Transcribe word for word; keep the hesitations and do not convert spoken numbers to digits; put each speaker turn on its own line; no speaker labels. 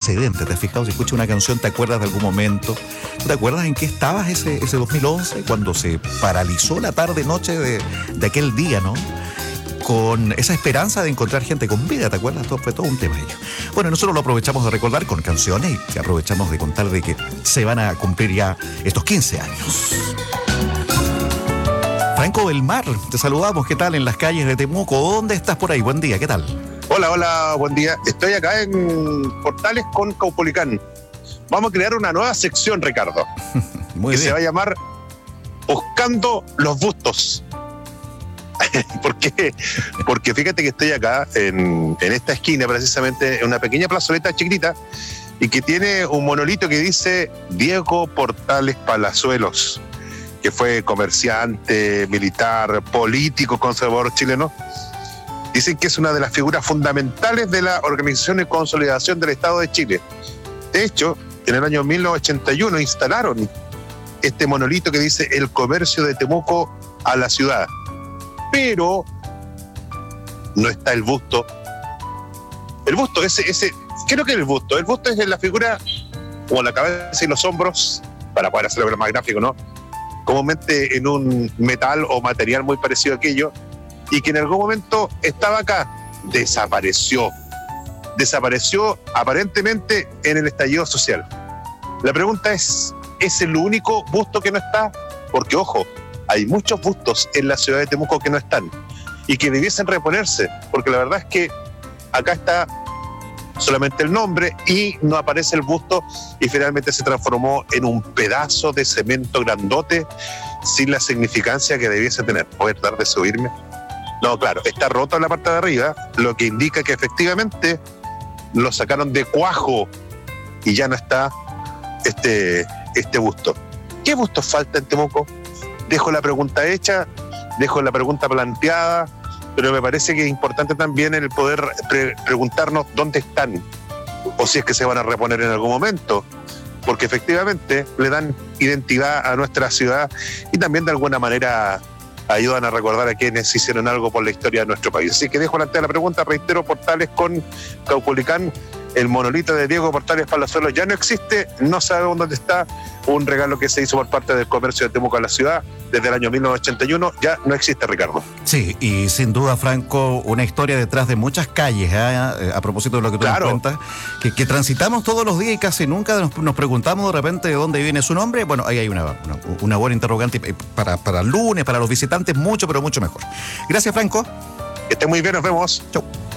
antecedentes. ¿Te has fijado? Si escuchas una canción, ¿te acuerdas de algún momento? ¿Tú te acuerdas en qué estabas ese, ese dos mil once? Cuando se paralizó la tarde-noche de, de aquel día, ¿no? Con esa esperanza de encontrar gente con vida, ¿te acuerdas? Todo, fue todo un tema ello. Bueno, nosotros lo aprovechamos de recordar con canciones y aprovechamos de contar de que se van a cumplir ya estos quince años. Franco Belmar, te saludamos. ¿Qué tal en las calles de Temuco? ¿Dónde estás por ahí? Buen día, ¿qué tal?
Hola, hola, buen día. Estoy acá en Portales con Caupolicán. Vamos a crear una nueva sección, Ricardo.
Muy
que
bien.
se va a llamar Buscando los Bustos. ¿Por qué? Porque fíjate que estoy acá en, en esta esquina, precisamente en una pequeña plazoleta chiquitita, y que tiene un monolito que dice Diego Portales Palazuelos, que fue comerciante, militar, político, conservador chileno. Dicen que es una de las figuras fundamentales de la Organización de Consolidación del Estado de Chile. De hecho, en el año mil novecientos ochenta y uno instalaron este monolito que dice el comercio de Temuco a la ciudad. Pero no está el busto. El busto, ese, ese, ¿qué es lo que es el busto? El busto es la figura como la cabeza y los hombros, para poder hacerlo más gráfico, ¿no? Comúnmente en un metal o material muy parecido a aquello, y que en algún momento estaba acá, desapareció. Desapareció aparentemente en el estallido social. La pregunta es, ¿es el único busto que no está? Porque, ojo, hay muchos bustos en la ciudad de Temuco que no están y que debiesen reponerse, porque la verdad es que acá está solamente el nombre y no aparece el busto, y finalmente se transformó en un pedazo de cemento grandote sin la significancia que debiese tener. ¿Voy a tratar de subirme? No, claro, está roto en la parte de arriba, lo que indica que efectivamente lo sacaron de cuajo y ya no está este, este busto. ¿Qué bustos falta en Temuco? Dejo la pregunta hecha, dejo la pregunta planteada, pero me parece que es importante también el poder pre- preguntarnos dónde están, o si es que se van a reponer en algún momento, porque efectivamente le dan identidad a nuestra ciudad y también de alguna manera ayudan a recordar a quienes hicieron algo por la historia de nuestro país. Así que dejo planteada la pregunta, reitero, Portales con Caupolicán. El monolito de Diego Portales Palazuelos ya no existe, no sabemos dónde está. Un regalo que se hizo por parte del comercio de Temuco a la ciudad desde el año mil novecientos ochenta y uno ya no existe, Ricardo.
Sí, y sin duda, Franco, una historia detrás de muchas calles, ¿eh? A propósito de lo que tú
Claro.
nos cuentas, que, que transitamos todos los días y casi nunca nos, nos preguntamos de repente de dónde viene su nombre. Bueno, ahí hay una, una, una buena interrogante para, para el lunes, para los visitantes, mucho, pero mucho mejor. Gracias, Franco.
Que esté muy bien, nos vemos.
Chau.